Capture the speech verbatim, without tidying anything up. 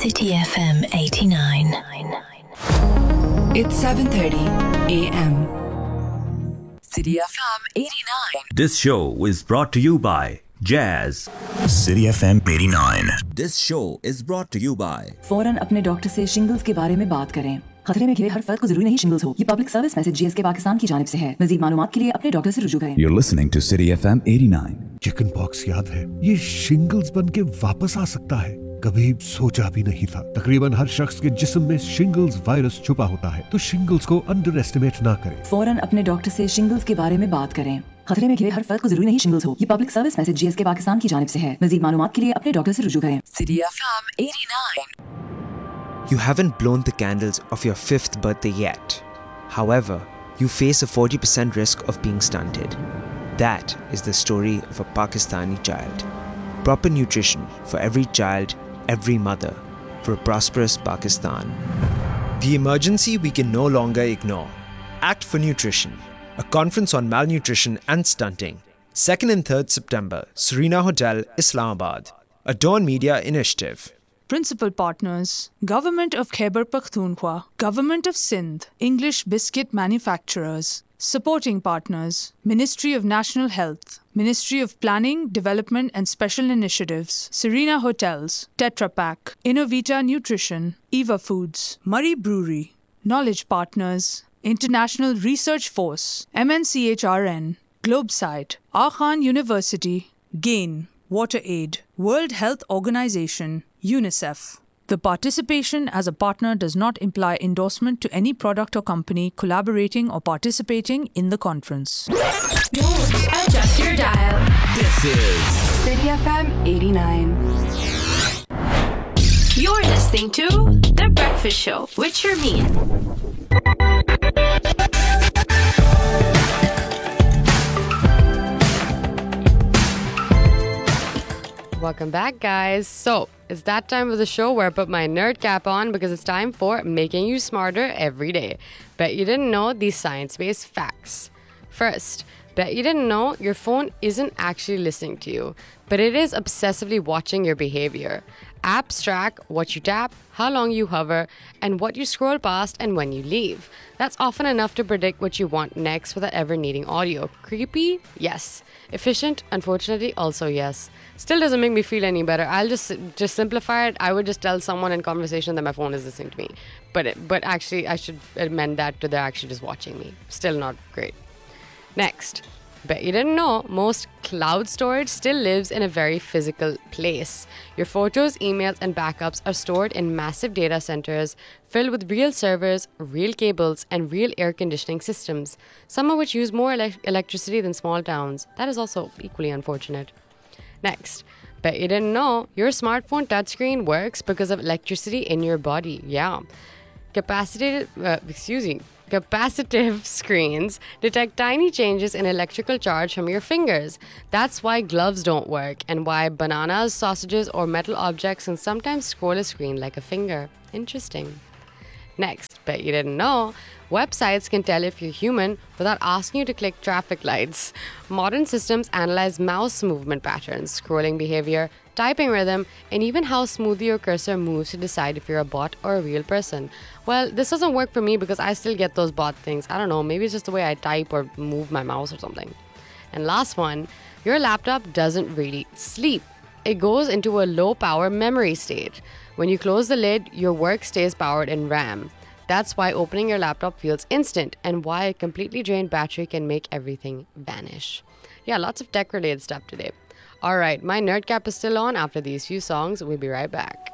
City F M eighty-nine. It's seven thirty a m. City F M eighty-nine. This show is brought to you by Jazz. City F M eighty-nine. This show is brought to you by फौरन अपने doctor से shingles के बारे में बात करें। खतरे में घिरे हर फर्द को जरूरी नहीं शिंगल्स हो। ये public service message GSK Pakistan की जानिब से है। मज़ीद मालूमात के लिए अपने डॉक्टर से रुजू करें। You're listening to City F M eighty-nine. Chicken pox याद है, ये शिंगल्स बन के वापस आ सकता है। कभी सोचा भी नहीं था। तकरीबन हर शख्स के जिस्म में शिंगल्स वायरस छुपा होता है, तो शिंगल्स को अंडर एस्टिमेट ना करें। फौरन अपने डॉक्टर से शिंगल्स के बारे में बात करें। खतरे में घिरे हर फर्द को जरूरी नहीं शिंगल्स हो। ये public service message GSK Pakistan की जानिब से है। मज़ीद मालूमात के लिए अपने डॉक्टर से रुजू करें। City F M eighty-nine. You haven't blown the candles of your fifth birthday yet. However, you face a forty percent risk of being stunted. That is the story of a Pakistani child. Proper nutrition for every child, every mother, for a prosperous Pakistan. The emergency we can no longer ignore. Act for Nutrition, a conference on malnutrition and stunting. second and third September, Serena Hotel, Islamabad. A Dawn Media initiative. Principal partners, Government of Khyber Pakhtunkhwa, Government of Sindh, English Biscuit Manufacturers. Supporting partners, Ministry of National Health, Ministry of Planning, Development and Special Initiatives, Serena Hotels, Tetra Pak, Innovita Nutrition, Eva Foods, Murray Brewery. Knowledge partners, International Research Force, M N C H R N, Globesite, Akhan University, GAIN, WaterAid, World Health Organization, UNICEF. The participation as a partner does not imply endorsement to any product or company collaborating or participating in the conference. Don't adjust your dial. This is City F M eighty-nine. You're listening to The Breakfast Show with Sharmeen. Welcome back, guys. So, it's that time of the show where I put my nerd cap on because it's time for making you smarter every day. Bet you didn't know these science-based facts. First, bet you didn't know your phone isn't actually listening to you, but it is obsessively watching your behavior. Apps track what you tap, how long you hover, and what you scroll past and when you leave. That's often enough to predict what you want next without ever needing audio. Creepy? Yes. Efficient? Unfortunately, also yes. Still doesn't make me feel any better. I'll just just simplify it. I would just tell someone in conversation that my phone is listening to me. But it, but actually, I should amend that to they're actually just watching me. Still not great. Next. Bet you didn't know, most cloud storage still lives in a very physical place. Your photos, emails, and backups are stored in massive data centers filled with real servers, real cables, and real air conditioning systems, some of which use more ele- electricity than small towns. That is also equally unfortunate. Next, bet you didn't know, your smartphone touchscreen works because of electricity in your body. Yeah. Capacitive, uh, excuse me. Capacitive screens detect tiny changes in electrical charge from your fingers. That's why gloves don't work and why bananas, sausages, or metal objects can sometimes scroll a screen like a finger. Interesting. Next, bet you didn't know, websites can tell if you're human without asking you to click traffic lights. Modern systems analyze mouse movement patterns, scrolling behavior, typing rhythm, and even how smoothly your cursor moves to decide if you're a bot or a real person. Well, this doesn't work for me because I still get those bot things. I don't know, maybe it's just the way I type or move my mouse or something. And last one, your laptop doesn't really sleep. It goes into a low power memory state. When you close the lid, your work stays powered in RAM. That's why opening your laptop feels instant and why a completely drained battery can make everything vanish. Yeah, lots of tech related stuff today. Alright, my nerd cap is still on after these few songs. We'll be right back.